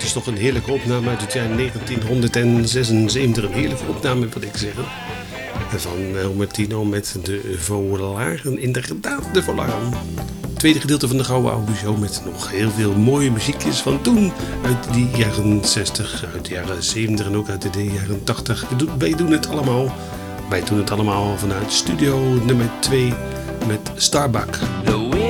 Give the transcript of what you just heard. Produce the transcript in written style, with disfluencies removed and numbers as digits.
is toch een heerlijke opname uit het jaar 1976. Een heerlijke opname, wil ik zeggen. Van Martino met de Volaren. Inderdaad, de Volaren. Tweede gedeelte van de Gouden Oude Show met nog heel veel mooie muziekjes van toen. Uit de jaren 60, uit de jaren 70 en ook uit de jaren 80. Wij doen het allemaal. Wij doen het allemaal vanuit studio nummer 2 met Starbuck.